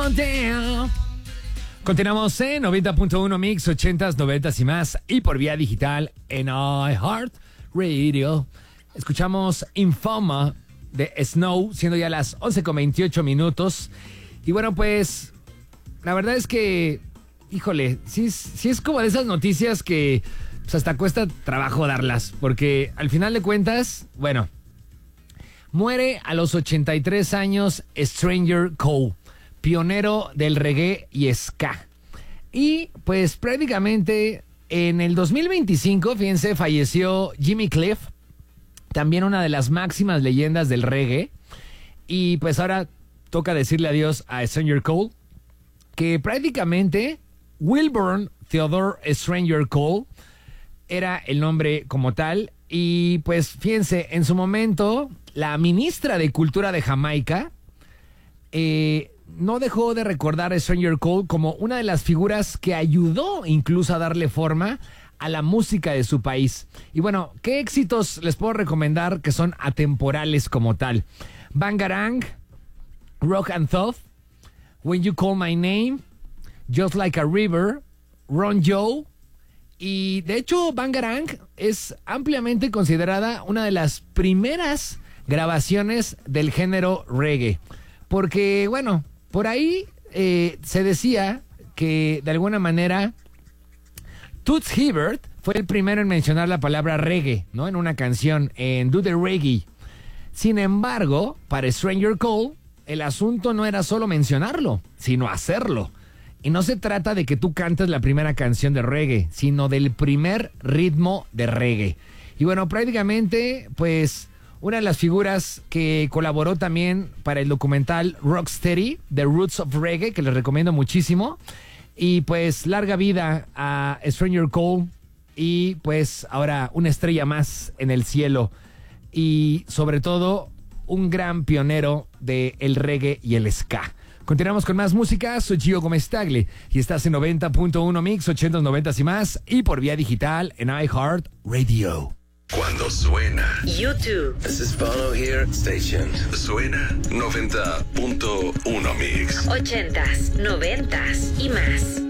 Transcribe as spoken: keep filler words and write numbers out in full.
down. Continuamos en noventa punto uno Mix, ochentas, noventas y más, y por vía digital en iHeart Radio. Escuchamos Infama de Snow, siendo ya las once con veintiocho minutos. Y bueno, pues, la verdad es que, híjole, sí, sí es como de esas noticias que pues, hasta cuesta trabajo darlas, porque al final de cuentas, bueno, muere a los ochenta y tres años Stranger Cole, pionero del reggae y ska. Y pues prácticamente en el dos mil veinticinco, fíjense, falleció Jimmy Cliff, también una de las máximas leyendas del reggae. Y pues ahora toca decirle adiós a Stranger Cole, que prácticamente Wilburn Theodore Stranger Cole era el nombre como tal. Y pues fíjense, en su momento la ministra de Cultura de Jamaica eh, no dejó de recordar a Stranger Cole como una de las figuras que ayudó incluso a darle forma a la música de su país. Y bueno, ¿qué éxitos les puedo recomendar que son atemporales como tal? Bangarang, Rock and Thought, When You Call My Name, Just Like a River, Ron Joe. Y de hecho, Bangarang es ampliamente considerada una de las primeras grabaciones del género reggae. Porque, bueno, por ahí eh, se decía que de alguna manera Toots Hibbert fue el primero en mencionar la palabra reggae, ¿no? En una canción, en Do the Reggae. Sin embargo, para Stranger Cole, el asunto no era solo mencionarlo, sino hacerlo. Y no se trata de que tú cantes la primera canción de reggae, sino del primer ritmo de reggae. Y bueno, prácticamente, pues, una de las figuras que colaboró también para el documental Rocksteady, The Roots of Reggae, que les recomiendo muchísimo. Y pues, larga vida a Stranger Cole. Y pues, ahora una estrella más en el cielo. Y sobre todo, un gran pionero del reggae y el ska. Continuamos con más música. Soy Gio Gómez Tagle y estás en noventa punto uno Mix, ochentas, noventas y más, y por vía digital en iHeart Radio. Cuando suena YouTube. This is Bono here. Station. Suena noventa punto uno Mix. Ochentas, noventas y más.